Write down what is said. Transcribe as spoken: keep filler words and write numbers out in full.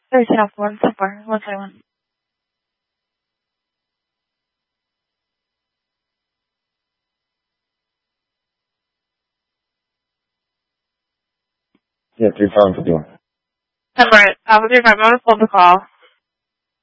thirteen off one, so far. one twenty-one. Yeah, three five fifty-one. Number, Alpha three five, I'm going to hold the call.